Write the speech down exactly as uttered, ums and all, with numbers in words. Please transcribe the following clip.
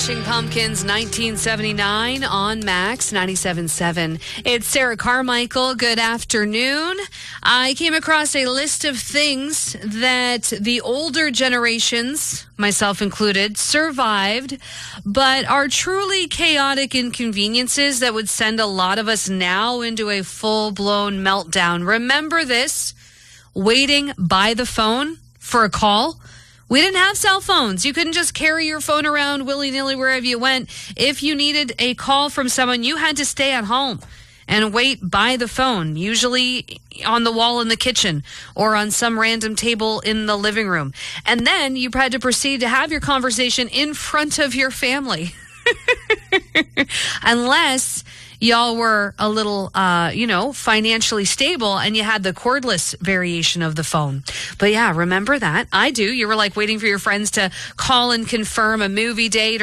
Smashing Pumpkins, nineteen seventy-nine on Max ninety-seven point seven. It's Sarah Carmichael. Good afternoon. I came across a list of things that the older generations, myself included, survived, but are truly chaotic inconveniences that would send a lot of us now into a full-blown meltdown. Remember this? Waiting by the phone for a call? We didn't have cell phones. You couldn't just carry your phone around willy-nilly wherever you went. If you needed a call from someone, you had to stay at home and wait by the phone, usually on the wall in the kitchen or on some random table in the living room. And then you had to proceed to have your conversation in front of your family. Unless y'all were a little, uh, you know, financially stable and you had the cordless variation of the phone. But yeah, remember that? I do. You were like waiting for your friends to call and confirm a movie date